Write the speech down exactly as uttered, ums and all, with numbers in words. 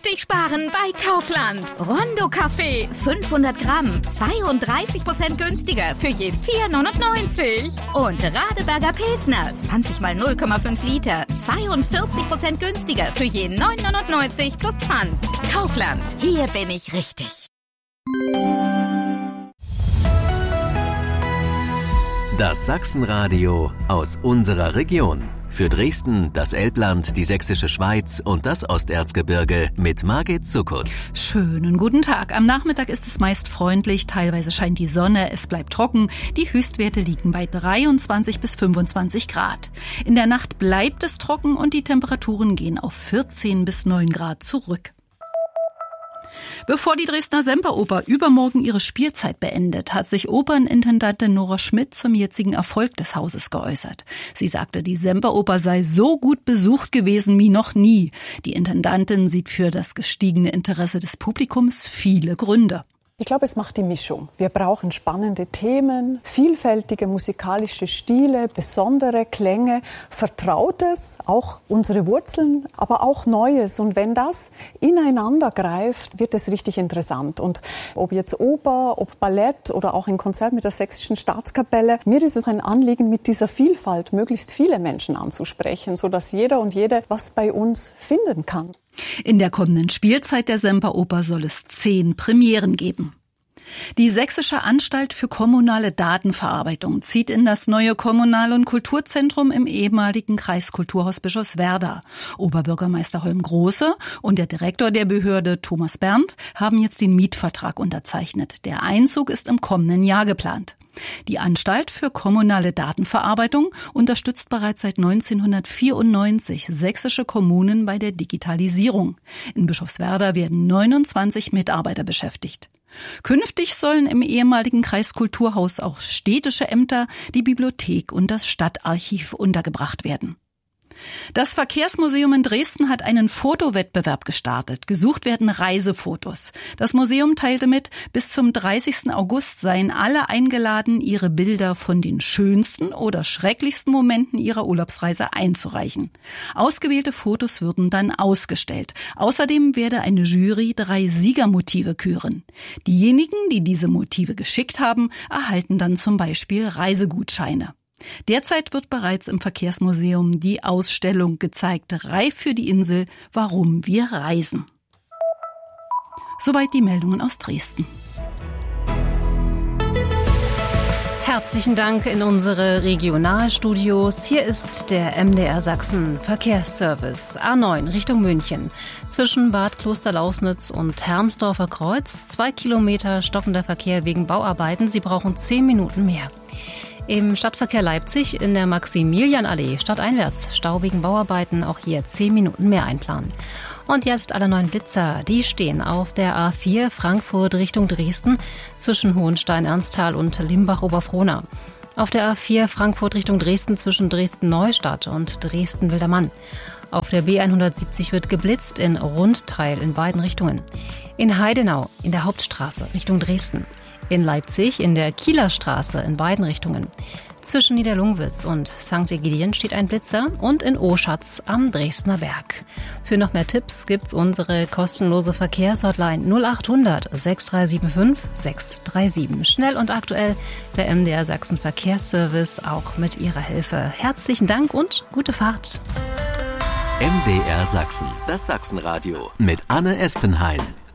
richtig sparen bei Kaufland. Rondo Kaffee, fünfhundert Gramm, zweiunddreißig Prozent günstiger für je vier neunundneunzig. Und Radeberger Pilsner, zwanzig mal null Komma fünf Liter, zweiundvierzig Prozent günstiger für je neun neunundneunzig plus Pfand. Kaufland, hier bin ich richtig. Das Sachsenradio aus unserer Region. Für Dresden, das Elbland, die Sächsische Schweiz und das Osterzgebirge mit Margit Zuckert. Schönen guten Tag. Am Nachmittag ist es meist freundlich, teilweise scheint die Sonne, es bleibt trocken. Die Höchstwerte liegen bei dreiundzwanzig bis fünfundzwanzig Grad. In der Nacht bleibt es trocken und die Temperaturen gehen auf vierzehn bis neun Grad zurück. Bevor die Dresdner Semperoper übermorgen ihre Spielzeit beendet, hat sich Opernintendantin Nora Schmidt zum jetzigen Erfolg des Hauses geäußert. Sie sagte, die Semperoper sei so gut besucht gewesen wie noch nie. Die Intendantin sieht für das gestiegene Interesse des Publikums viele Gründe. Ich glaube, es macht die Mischung. Wir brauchen spannende Themen, vielfältige musikalische Stile, besondere Klänge, Vertrautes, auch unsere Wurzeln, aber auch Neues. Und wenn das ineinander greift, wird es richtig interessant. Und ob jetzt Oper, ob Ballett oder auch ein Konzert mit der Sächsischen Staatskapelle, mir ist es ein Anliegen, mit dieser Vielfalt möglichst viele Menschen anzusprechen, sodass jeder und jede was bei uns finden kann. In der kommenden Spielzeit der Semperoper soll es zehn Premieren geben. Die Sächsische Anstalt für kommunale Datenverarbeitung zieht in das neue Kommunal- und Kulturzentrum im ehemaligen Kreiskulturhaus Bischofswerda. Oberbürgermeister Holm Große und der Direktor der Behörde Thomas Berndt haben jetzt den Mietvertrag unterzeichnet. Der Einzug ist im kommenden Jahr geplant. Die Anstalt für kommunale Datenverarbeitung unterstützt bereits seit neunzehnhundertvierundneunzig sächsische Kommunen bei der Digitalisierung. In Bischofswerda werden neunundzwanzig Mitarbeiter beschäftigt. Künftig sollen im ehemaligen Kreiskulturhaus auch städtische Ämter, die Bibliothek und das Stadtarchiv untergebracht werden. Das Verkehrsmuseum in Dresden hat einen Fotowettbewerb gestartet. Gesucht werden Reisefotos. Das Museum teilte mit, bis zum dreißigsten August seien alle eingeladen, ihre Bilder von den schönsten oder schrecklichsten Momenten ihrer Urlaubsreise einzureichen. Ausgewählte Fotos würden dann ausgestellt. Außerdem werde eine Jury drei Siegermotive küren. Diejenigen, die diese Motive geschickt haben, erhalten dann zum Beispiel Reisegutscheine. Derzeit wird bereits im Verkehrsmuseum die Ausstellung gezeigt, Reif für die Insel, warum wir reisen. Soweit die Meldungen aus Dresden. Herzlichen Dank in unsere Regionalstudios. Hier ist der M D R Sachsen Verkehrsservice. A neun Richtung München. Zwischen Bad Klosterlausnitz und Hermsdorfer Kreuz. Zwei Kilometer stockender Verkehr wegen Bauarbeiten. Sie brauchen zehn Minuten mehr. Im Stadtverkehr Leipzig in der Maximilianallee stadteinwärts Stau wegen Bauarbeiten, auch hier zehn Minuten mehr einplanen. Und jetzt alle neuen Blitzer, die stehen auf der A vier Frankfurt Richtung Dresden zwischen Hohenstein-Ernsthal und Limbach-Oberfrohna. Auf der A vier Frankfurt Richtung Dresden zwischen Dresden-Neustadt und Dresden-Wildermann. Auf der B hundertsiebzig wird geblitzt in Rundteil in beiden Richtungen. In Heidenau in der Hauptstraße Richtung Dresden. In Leipzig in der Kieler Straße in beiden Richtungen. Zwischen Niederlungwitz und Sankt Egidien steht ein Blitzer und in Oschatz am Dresdner Berg. Für noch mehr Tipps gibt's unsere kostenlose Verkehrshotline null achthundert sechs drei sieben fünf sechs drei sieben. Schnell und aktuell der M D R Sachsen Verkehrsservice, auch mit Ihrer Hilfe. Herzlichen Dank und gute Fahrt. M D R Sachsen, das Sachsenradio mit Anne Espenhain.